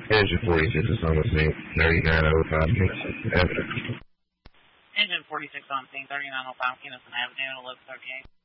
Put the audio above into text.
Engine 46 is on the scene, 3905 Kingston Avenue. Engine 46 on scene, 3905 Kinnison Avenue, 1138.